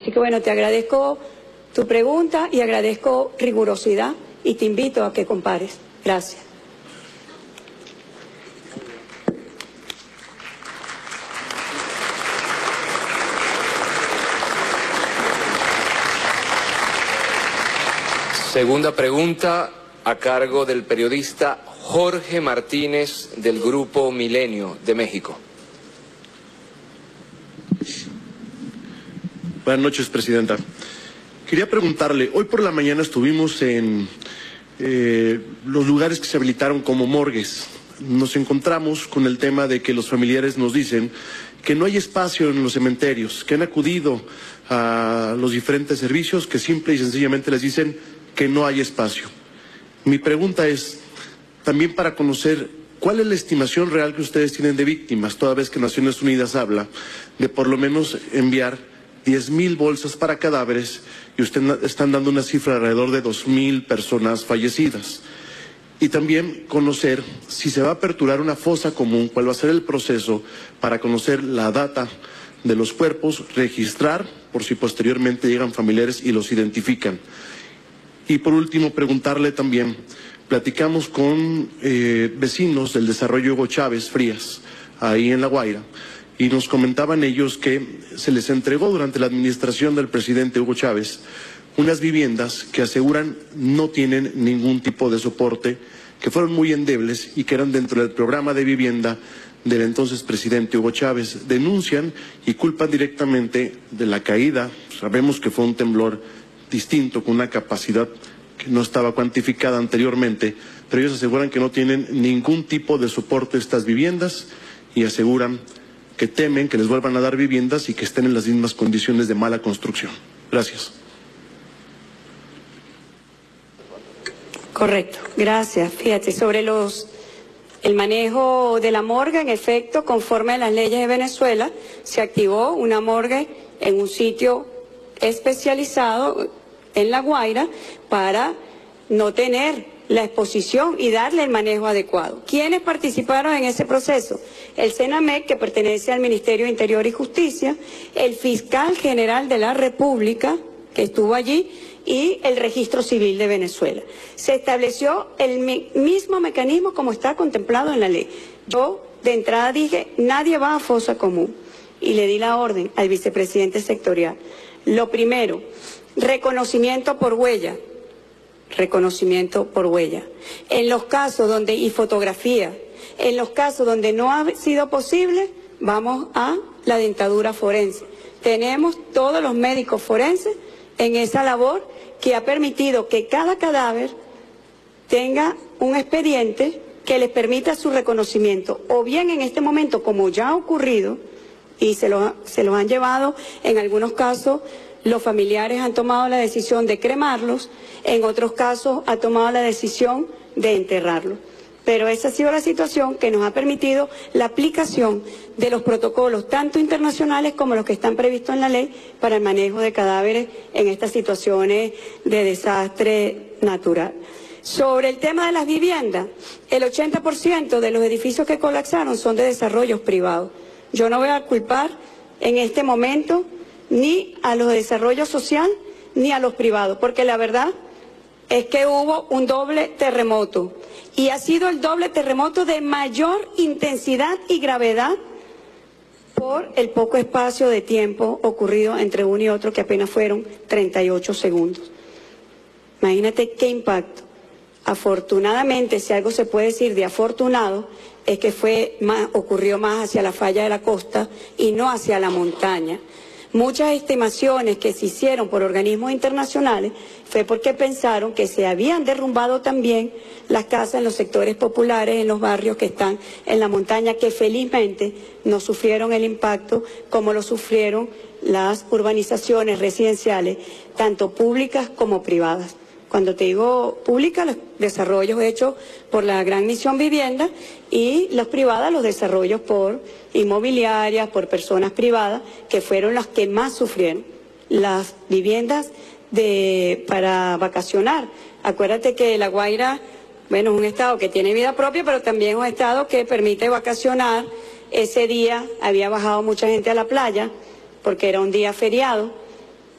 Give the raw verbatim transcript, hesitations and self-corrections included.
Así que bueno, te agradezco tu pregunta y agradezco rigurosidad y te invito a que compares. Gracias. Segunda pregunta a cargo del periodista Jorge Martínez del Grupo Milenio de México. Buenas noches, Presidenta. Quería preguntarle, hoy por la mañana estuvimos en eh, los lugares que se habilitaron como morgues. Nos encontramos con el tema de que los familiares nos dicen que no hay espacio en los cementerios, que han acudido a los diferentes servicios, que simple y sencillamente les dicen que no hay espacio. Mi pregunta es, también para conocer cuál es la estimación real que ustedes tienen de víctimas, toda vez que Naciones Unidas habla de por lo menos enviar diez mil bolsas para cadáveres y ustedes están dando una cifra alrededor de dos mil personas fallecidas. Y también conocer si se va a aperturar una fosa común, cuál va a ser el proceso para conocer la data de los cuerpos, registrar por si posteriormente llegan familiares y los identifican. Y por último, preguntarle también, platicamos con eh, vecinos del desarrollo Hugo Chávez Frías, ahí en La Guaira, y nos comentaban ellos que se les entregó durante la administración del presidente Hugo Chávez unas viviendas que aseguran no tienen ningún tipo de soporte, que fueron muy endebles y que eran dentro del programa de vivienda del entonces presidente Hugo Chávez. Denuncian y culpan directamente de la caída, sabemos que fue un temblor distinto, con una capacidad que no estaba cuantificada anteriormente, pero ellos aseguran que no tienen ningún tipo de soporte estas viviendas y aseguran que temen que les vuelvan a dar viviendas y que estén en las mismas condiciones de mala construcción. Gracias. Correcto, gracias. Fíjate, sobre los el manejo de la morgue, en efecto, conforme a las leyes de Venezuela, se activó una morgue en un sitio especializado en La Guaira para no tener la exposición y darle el manejo adecuado. ¿Quiénes participaron en ese proceso? El CENAMEC, que pertenece al Ministerio de Interior y Justicia, el Fiscal General de la República, que estuvo allí, y el Registro Civil de Venezuela. Se estableció el me- mismo mecanismo como está contemplado en la ley. Yo, de entrada, dije, nadie va a fosa común, y le di la orden al vicepresidente sectorial. Lo primero, reconocimiento por huella, reconocimiento por huella. En los casos donde, y fotografía, en los casos donde no ha sido posible, vamos a la dentadura forense. Tenemos todos los médicos forenses en esa labor que ha permitido que cada cadáver tenga un expediente que les permita su reconocimiento, o bien en este momento, como ya ha ocurrido, y se lo, se los han llevado, en algunos casos los familiares han tomado la decisión de cremarlos, en otros casos ha tomado la decisión de enterrarlos. Pero esa ha sido la situación que nos ha permitido la aplicación de los protocolos, tanto internacionales como los que están previstos en la ley, para el manejo de cadáveres en estas situaciones de desastre natural. Sobre el tema de las viviendas, el ochenta por ciento de los edificios que colapsaron son de desarrollos privados. Yo no voy a culpar en este momento ni a los de desarrollo social ni a los privados, porque la verdad es que hubo un doble terremoto y ha sido el doble terremoto de mayor intensidad y gravedad por el poco espacio de tiempo ocurrido entre uno y otro, que apenas fueron treinta y ocho segundos. Imagínate qué impacto. Afortunadamente, si algo se puede decir de afortunado, es que fue más, ocurrió más hacia la falla de la costa y no hacia la montaña. Muchas estimaciones que se hicieron por organismos internacionales fue porque pensaron que se habían derrumbado también las casas en los sectores populares, en los barrios que están en la montaña, que felizmente no sufrieron el impacto como lo sufrieron las urbanizaciones residenciales, tanto públicas como privadas. Cuando te digo pública, los desarrollos hechos por la Gran Misión Vivienda, y los privadas, los desarrollos por inmobiliarias, por personas privadas, que fueron las que más sufrieron. Las viviendas de para vacacionar. Acuérdate que La Guaira, bueno, es un estado que tiene vida propia, pero también es un estado que permite vacacionar. Ese día había bajado mucha gente a la playa, porque era un día feriado.